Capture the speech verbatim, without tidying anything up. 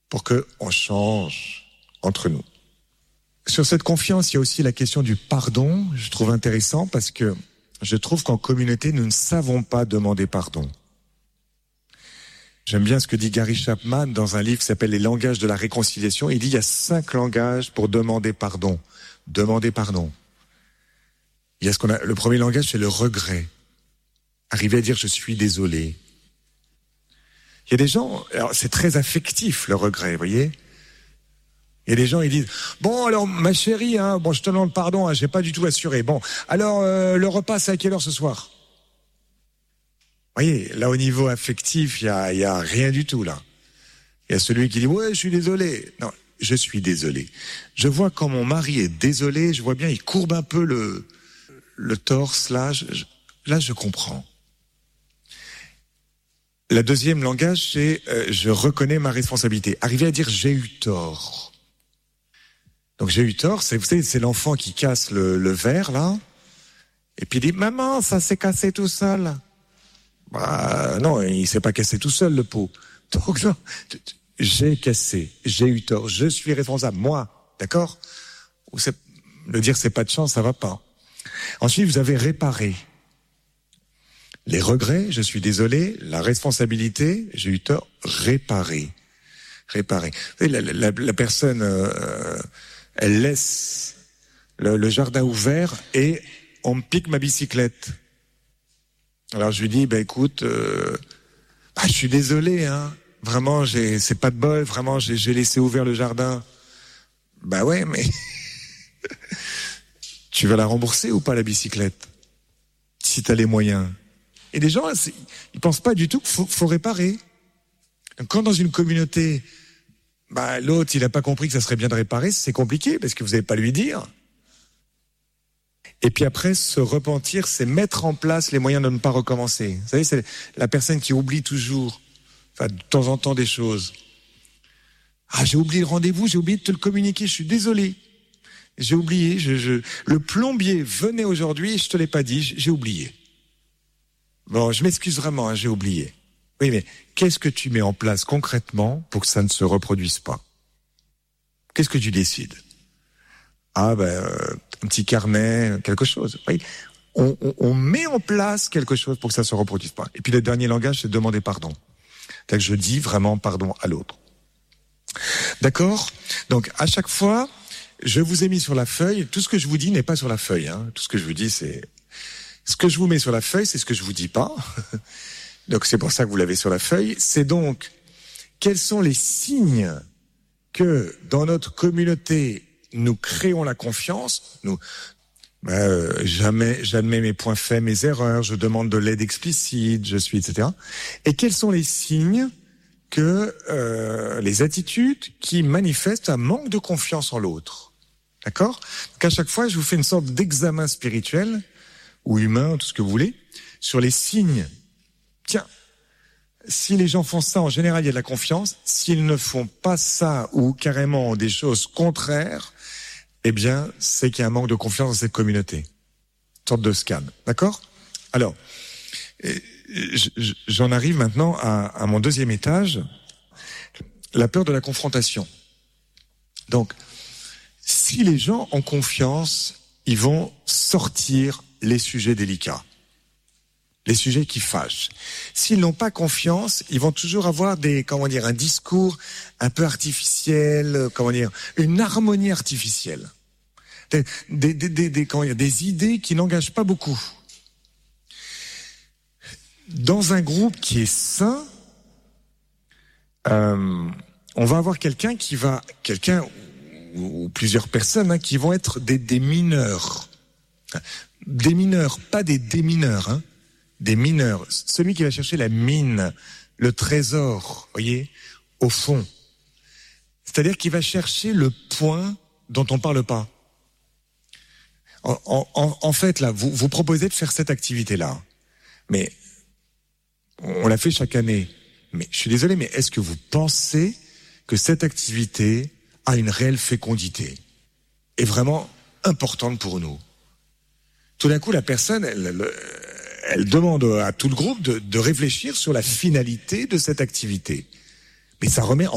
pour qu'on change entre nous. Sur cette confiance, il y a aussi la question du pardon. Je trouve intéressant parce que je trouve qu'en communauté, nous ne savons pas demander pardon. J'aime bien ce que dit Gary Chapman dans un livre qui s'appelle « Les langages de la réconciliation ». Il dit il y a cinq langages pour demander pardon. Demander pardon. Il y a ce qu'on a, le premier langage, c'est le regret. Arriver à dire « je suis désolé ». Il y a des gens, alors c'est très affectif le regret, vous voyez. Il y a des gens, ils disent « bon alors ma chérie, hein, bon je te demande pardon, hein, j'ai pas du tout assuré. Bon, alors euh, le repas c'est à quelle heure ce soir ?» Vous voyez, là au niveau affectif, il y a, il y a rien du tout là. Il y a celui qui dit « ouais, je suis désolé ». Non, je suis désolé. Je vois quand mon mari est désolé, je vois bien, il courbe un peu le, le torse là. Je, je, là, je comprends. La deuxième langage, c'est euh, je reconnais ma responsabilité. Arriver à dire j'ai eu tort. Donc j'ai eu tort, c'est, vous savez, c'est l'enfant qui casse le, le verre là, et puis il dit maman, ça s'est cassé tout seul. Bah non, il s'est pas cassé tout seul le pot. Donc non, j'ai cassé, j'ai eu tort, je suis responsable, moi, d'accord? Ou c'est, le dire c'est pas de chance, ça va pas. Ensuite, vous avez réparé. Les regrets, je suis désolé, la responsabilité, j'ai eu tort, réparer. Réparer. Vous savez, la, la, la personne, euh, elle laisse le, le jardin ouvert et on me pique ma bicyclette. Alors je lui dis, ben écoute, euh, bah, je suis désolé, hein. Vraiment, j'ai, c'est pas de bol, vraiment, j'ai, j'ai laissé ouvert le jardin. Bah ouais, mais tu vas la rembourser ou pas la bicyclette? Si t'as les moyens. Et les gens, ils pensent pas du tout qu'il faut, faut réparer. Quand dans une communauté, bah l'autre, il a pas compris que ça serait bien de réparer, c'est compliqué parce que vous n'allez pas lui dire. Et puis après, se repentir, c'est mettre en place les moyens de ne pas recommencer. Vous savez, c'est la personne qui oublie toujours, enfin, de temps en temps des choses. Ah, j'ai oublié le rendez-vous, j'ai oublié de te le communiquer, je suis désolé. J'ai oublié, je, je, le plombier venait aujourd'hui, je te l'ai pas dit, j'ai oublié. Bon, je m'excuse vraiment, hein, j'ai oublié. Oui, mais qu'est-ce que tu mets en place concrètement pour que ça ne se reproduise pas? Qu'est-ce que tu décides? Ah ben, euh, un petit carnet, quelque chose. Oui, on, on, on met en place quelque chose pour que ça ne se reproduise pas. Et puis le dernier langage, c'est demander pardon. C'est-à-dire que je dis vraiment pardon à l'autre. D'accord? Donc à chaque fois, je vous ai mis sur la feuille. Tout ce que je vous dis n'est pas sur la feuille. Hein. Tout ce que je vous dis, c'est ce que je vous mets sur la feuille, c'est ce que je vous dis pas. Donc c'est pour ça que vous l'avez sur la feuille. C'est donc quels sont les signes que dans notre communauté nous créons la confiance. Nous, euh, jamais, j'admets mes points faits, mes erreurs. Je demande de l'aide explicite. Je suis, et cetera. Et quels sont les signes que euh, les attitudes qui manifestent un manque de confiance en l'autre? D'accord? Donc à chaque fois, je vous fais une sorte d'examen spirituel ou humain, tout ce que vous voulez, sur les signes. Tiens, si les gens font ça, en général, il y a de la confiance. S'ils ne font pas ça ou carrément des choses contraires, eh bien, c'est qu'il y a un manque de confiance dans cette communauté. Une sorte de scan. D'accord? Alors, j'en arrive maintenant à, à mon deuxième étage, la peur de la confrontation. Donc, si les gens ont confiance, ils vont sortir les sujets délicats, les sujets qui fâchent. S'ils n'ont pas confiance, ils vont toujours avoir des, comment dire, un discours un peu artificiel, comment dire, une harmonie artificielle, des, des, des, des, des, comment dire, des idées qui n'engagent pas beaucoup. Dans un groupe qui est sain, euh, on va avoir quelqu'un qui va, quelqu'un ou, ou plusieurs personnes hein, qui vont être des, des mineurs. Des mineurs, pas des démineurs, hein, des mineurs. Celui qui va chercher la mine, le trésor, voyez, au fond. C'est-à-dire qu'il va chercher le point dont on parle pas. En, en, en fait, là, vous, vous proposez de faire cette activité-là, mais on la fait chaque année. Mais je suis désolé, mais est-ce que vous pensez que cette activité a une réelle fécondité, est vraiment importante pour nous? Tout d'un coup, la personne, elle, elle, elle demande à tout le groupe de, de réfléchir sur la finalité de cette activité. Mais ça remet en